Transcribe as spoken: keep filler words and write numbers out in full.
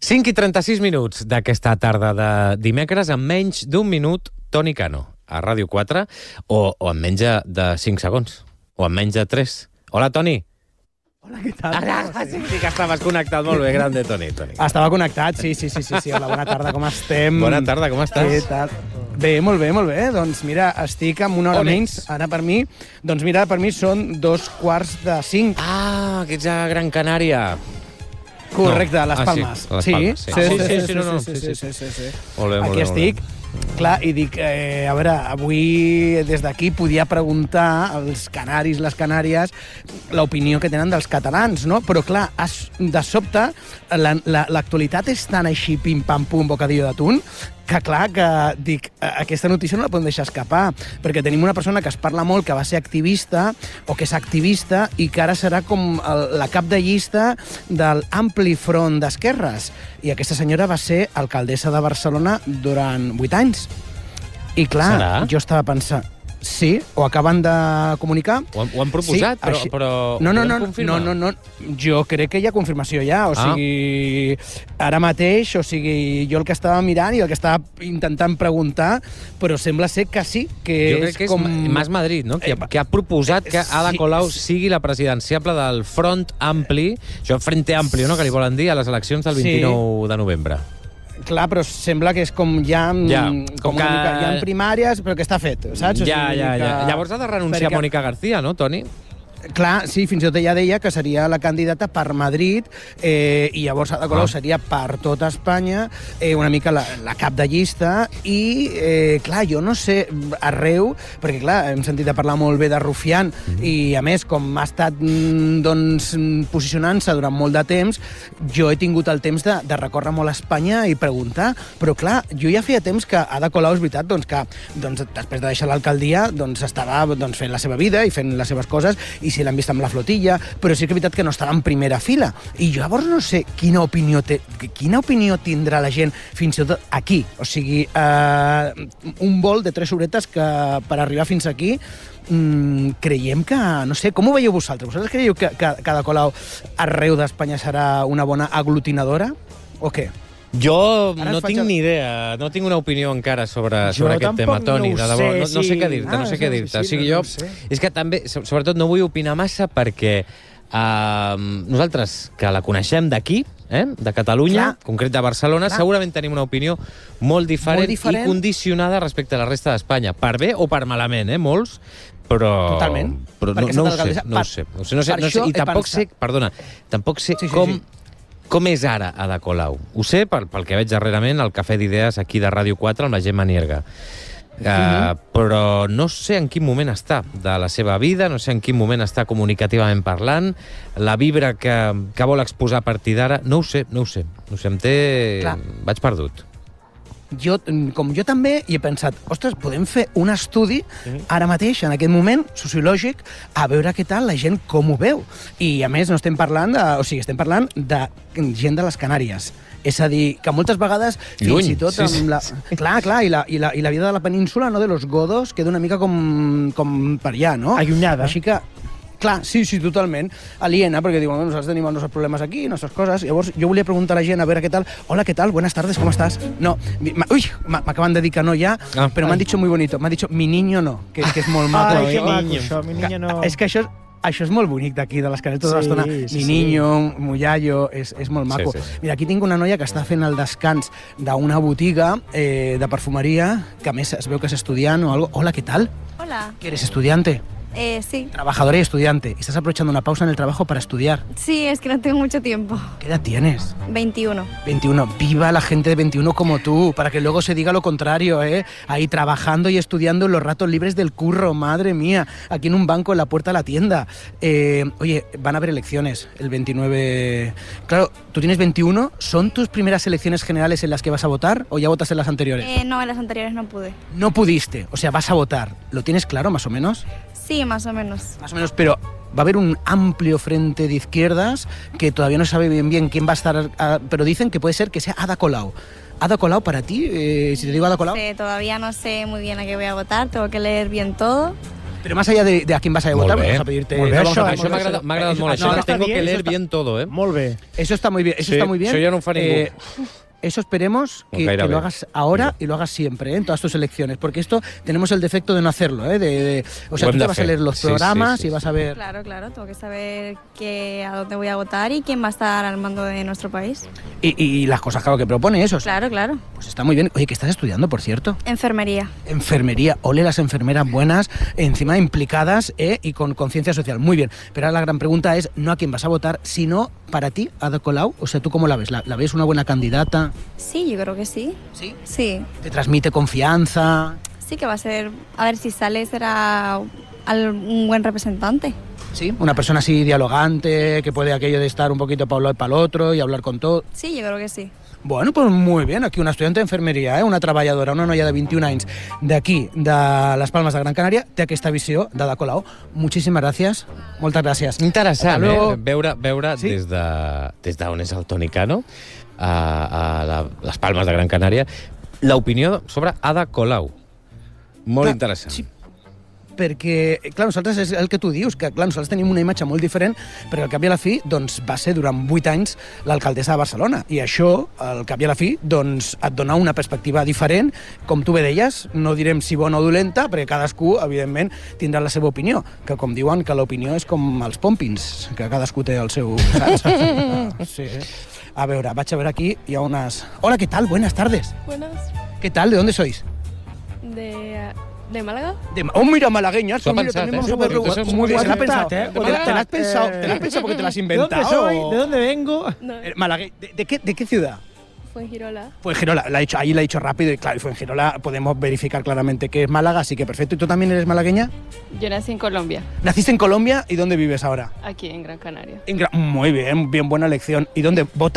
cinc i trenta-sis minuts d'aquesta tarda de dimecres, en menys d'un minut, Toni Cano, a Ràdio quatre, o, o en menys de cinc segons, o en menys de tres. Hola, Toni. Hola, què tal? Ah, sí, sí que estaves connectat molt bé, grande, Toni. Toni. Estava connectat, sí, sí, sí, sí, sí. Hola, bona tarda, com estem? Bona tarda, com estàs? Què tal? Bé, molt bé, molt bé. Doncs mira, estic amb una hora On menys, ets? ara per mi. Doncs mira, per mi són dos quarts de cinc. Ah, que ets a Gran Canària. Correcte, a les Ah, sí, Palmes. a les Palmes, sí. Sí, Ah, sí, sí, sí, sí, no, no, sí, sí, sí, sí, sí. Molt bé, molt Aquí bé, estic. Clar, i dic, eh, a veure, avui des d'aquí podia preguntar als canaris, les canàries, l'opinió que tenen dels catalans, no? Però clar, es, de sobte, l'actualitat la, la, és tan així pim-pam-pum, bocadillo d'atún, que clar, que dic, aquesta notícia no la podem deixar escapar, perquè tenim una persona que es parla molt, que va ser activista, o que és activista, i que ara serà com el, la cap de llista del ampli front d'esquerres. I aquesta senyora va ser alcaldessa de Barcelona durant vuit anys. I clar, Serà? jo estava pensant... Sí, ho acaben de comunicar. Ho han, ho han proposat, sí, però, així... però... No, no, no, confirmar? no, no, no, jo crec que hi ha confirmació ja, o Ah. sigui, ara mateix, o sigui, jo el que estava mirant i el que estava intentant preguntar, però sembla ser que sí, que Jo crec és que és com... Mas Madrid, no? Que, que ha proposat que Ada Sí, Colau sí. sigui la presidenciable del Front Ampli, això Frente Amplio, no?, que li volen dir, a les eleccions del Sí. vint-i-nou de novembre. Clar, però sembla que és com ja, Ja, com com una que- mica, ja en primàries, però que està fet, saps? O Ja, sigui, ja, ja. que- Llavors ha de renunciar perquè- Mònica García, no, Toni? Clar, sí, fins i tot ella deia que seria la candidata per Madrid eh, i llavors Ada Colau Ah. seria per tot Espanya, eh, una mica la, la cap de llista i, eh, clar, jo no sé arreu, perquè, clar, hem sentit a parlar molt bé de Rufián Mm-hmm. i, a més, com ha estat mm, doncs, posicionant-se durant molt de temps, jo he tingut el temps de, de recórrer molt a Espanya i preguntar, però, clar, jo ja feia temps que Ada Colau, és veritat, doncs, que doncs, després de deixar l'alcaldia doncs, estava doncs, fent la seva vida i fent les seves coses, i si l'han vist amb la flotilla, però sí que és veritat que no estava en primera fila. I jo llavors no sé quina opinió, té, quina opinió tindrà la gent fins i tot aquí. O sigui, eh, un vol de tres horetes que per arribar fins aquí mm, creiem que, no sé, com ho veieu vosaltres? Vosaltres creieu que, que, que Ada Colau arreu d'Espanya serà una bona aglutinadora o què? Jo Ara no faig tinc el- ni idea, no tinc una opinió encara sobre, Jo sobre aquest tema, tampoc no Toni, ho de debò. sé, No, no sé sí. què dir-te, Ah, no sé sí, què sí, dir-te. sí, O sigui, no, jo, no sé. és que també, so- sobretot, no vull opinar massa perquè uh, nosaltres, que la coneixem d'aquí, eh, de Catalunya, Clar. concret de Barcelona, Clar. segurament tenim una opinió molt diferent, Molt diferent. i condicionada respecte a la resta d'Espanya. Per bé o per malament, eh, molts, però... Totalment. Però no, Perquè no, ho sota sé, l'alcaldessa- no ho per- sé, no ho sé, no sé, per no sé, això i he tampoc pensat- sé, perdona, tampoc sé Sí, sí, com... sí. Com és ara Ada Colau? Ho sé pel, pel que veig darrerament al Cafè d'Idees aquí de Ràdio quatre amb la Gemma Nierga. Uh, Mhm. Però no sé en quin moment està de la seva vida, no sé en quin moment està comunicativament parlant, la vibra que, que vol exposar a partir d'ara, no ho sé, no ho sé. No ho sé, em té... Clar. Vaig perdut. Jo, com jo també, hi he pensat, ostres, podem fer un estudi ara mateix, en aquest moment, sociològic, a veure què tal la gent com ho veu. I, a més, no estem parlant de... O sigui, estem parlant de gent de les Canàries. És a dir, que moltes vegades, fins Lluny, i tot sí, amb sí, la... Clar, clar, i la, i, la, i la vida de la península, no, de los godos, queda una mica com, com per allà, no? Allunyada. Així que, clar, sí, sí, totalment. Aliena, perquè diuen, bueno, nosaltres tenim els nostres problemes aquí, nostres coses. Llavors, jo volia preguntar a la gent, a veure què tal. Hola, què tal? Buenas tardes, ¿cómo estás? No, mi- ma- uy, ma- m'acaban de dir que no ja, Ah. però m'han dit muy bonito. M'han dit mi niño no, que, que és molt maco. Ai, que mi maco, niño. això, mi niña no... És que això, això és molt bonic d'aquí, de les Canàries, tota Sí, l'estona. sí, Mi sí. niño, mullallo, és, és molt maco. Sí, sí, sí. Mira, aquí tinc una noia que està fent el descans d'una botiga eh, de perfumeria, que a més es veu que és estudiant o algo. Hola, ¿qué tal? Hola, ¿Que eres estudiante? eh, sí. Trabajadora y estudiante. Y estás aprovechando una pausa en el trabajo para estudiar. Sí, es que no tengo mucho tiempo. ¿Qué edad tienes? veintiuno. veintiuno. Viva la gente de veintiuno como tú, para que luego se diga lo contrario, ¿eh? Ahí trabajando y estudiando en los ratos libres del curro, madre mía. Aquí en un banco en la puerta de la tienda. Eh, oye, van a haber elecciones el veintinueve... Claro, tú tienes veintiuno. ¿Son tus primeras elecciones generales en las que vas a votar o ya votas en las anteriores? Eh, no, en las anteriores no pude. No pudiste, o sea, vas a votar. ¿Lo tienes claro, más o menos? Sí, más o menos. Más o menos, pero va a haber un amplio frente de izquierdas que todavía no sabe bien bien quién va a estar, ah, pero dicen que puede ser que sea Ada Colau. Ada Colau para ti, eh, si te digo Ada Colau, Sí, todavía no sé muy bien a qué voy a votar, tengo que leer bien todo. Pero más allá de, de a quién vas a Molt votar, bé. vamos a pedirte... Molt bé, no vamos a això- pedir- Això m'ha agradat, m'ha agradat Eso- molt, no, això. no, Tengo está que bien, leer eso está- bien todo, ¿eh? Molt bé. Eso está muy bien, eso Sí, está muy bien. això ja no ho fa ningú. Eso esperemos No, que, gairebé. que lo hagas ahora y lo hagas siempre, ¿eh? En todas tus elecciones, porque esto tenemos el defecto de no hacerlo, ¿eh? De, de- o sea, Ho hem tú te de vas a fer. leer los Sí, programas sí, sí, y vas a ver... Claro, claro, tengo que saber que, a dónde voy a votar y quién va a estar al mando de nuestro país. Y, y las cosas, claro, que propone eso. Claro, claro. Pues está muy bien. Oye, ¿qué estás estudiando, por cierto? Enfermería. Enfermería. Ole las enfermeras buenas, encima implicadas, ¿eh? Y con conciencia social. Muy bien. Pero ahora la gran pregunta es no a quién vas a votar, sino para ti, Ada Colau. O sea, ¿tú cómo la ves? ¿La, la ves una buena candidata? Sí, yo creo que sí. ¿Sí? Sí, ¿Te transmite confianza? sí que va a ser, a ver si sale, será al- un buen representante. ¿Sí? Una persona así dialogante, que puede aquello de estar un poquito para un lado y para el otro y hablar con todo. Sí, yo creo que sí. Bueno, pues muy bien. Aquí una estudiante d'enfermeria, eh? Una treballadora, una noia de vint-i-un anys d'aquí, de les Palmes de Gran Canària, té aquesta visió d'Ada Colau. Moltíssimes gràcies. Moltes gràcies. Interessant, Hasta luego. eh? Veure, veure Sí. des de des d'on és el Toni Cano, a, a la, les Palmes de Gran Canària, l'opinió sobre Ada Colau. Molt Clar, interessant. sí. Perquè, clar, nosaltres és el que tu dius, que clar, nosaltres tenim una imatge molt diferent, però al cap i a la fi doncs, va ser durant vuit anys l'alcaldessa de Barcelona. I això, al cap i a la fi, doncs, et dona una perspectiva diferent. Com tu bé deies, no direm si bona o dolenta, perquè cadascú, evidentment, tindrà la seva opinió. Que com diuen, que l'opinió és com els pompins, que cadascú té el seu... Saps? Sí. A veure, vaig a veure aquí, hi ha unes... Hola, ¿qué tal? Buenas tardes. Buenas. ¿Qué tal? ¿De dónde sois? De, de Málaga. De, oh, mira, malagueñas. S'ho ha Mira, pensat, también eh? vamos a verlo. Entonces es Muy muy bien, se la ha bien. pensado. ¿eh? ¿Te la- te la has pensado? ¿Te la has pensado porque te la has inventado? ¿De dónde soy? ¿De dónde vengo? No, Eh, Malague- ¿De, de qué, ¿De qué ciudad? fue en Girola. Pues Girola, la he dicho, ahí la he dicho rápido y claro, y fue en Girola, podemos verificar claramente que es Málaga, así que perfecto. ¿Y tú también eres malagueña? Yo nací en Colombia, ¿Naciste en Colombia y dónde vives ahora? aquí en Gran Canaria. En Gra- Muy bien, bien buena elección. ¿Y dónde votas?